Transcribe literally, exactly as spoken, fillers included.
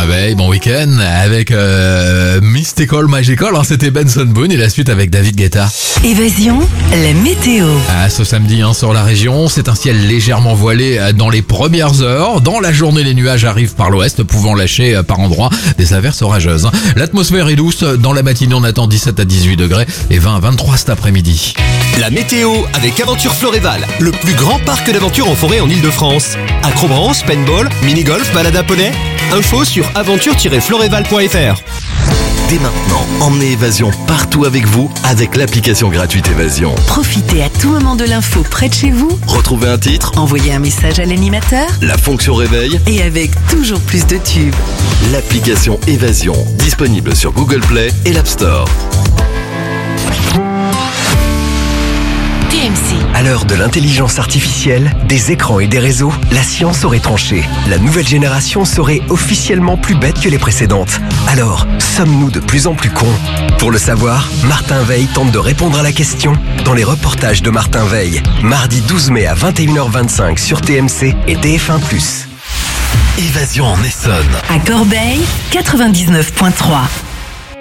Veil, bon week-end avec euh, Mystical Magical, hein, c'était Benson Boone et la suite avec David Guetta. Évasion, la météo. Ah, ce samedi hein, sur la région, c'est un ciel légèrement voilé euh, dans les premières heures. Dans la journée, les nuages arrivent par l'ouest, pouvant lâcher euh, par endroits des averses orageuses. Hein. L'atmosphère est douce, dans la matinée on attend dix-sept à dix-huit degrés et vingt à vingt-trois cet après-midi. La météo avec Aventure Floréval, le plus grand parc d'aventure en forêt en Ile-de-France. Acrobranche, paintball, mini-golf, balade à poney. Info sur aventure tiret floréval point f r. Dès maintenant, emmenez Évasion partout avec vous avec l'application gratuite Évasion. Profitez à tout moment de l'info près de chez vous. Retrouvez un titre, Envoyez un message à l'animateur. la fonction réveil, Et avec toujours plus de tubes. l'application Évasion, disponible sur Google Play et l'App Store. T M C. À l'heure de l'intelligence artificielle, des écrans et des réseaux, la science aurait tranché. La nouvelle génération serait officiellement plus bête que les précédentes. Alors, sommes-nous de plus en plus cons ? Pour le savoir, Martin Veil tente de répondre à la question dans les reportages de Martin Veil. Mardi douze mai à vingt et une heures vingt-cinq sur T M C et T F un plus. Évasion en Essonne. À Corbeil, quatre-vingt-dix-neuf virgule trois.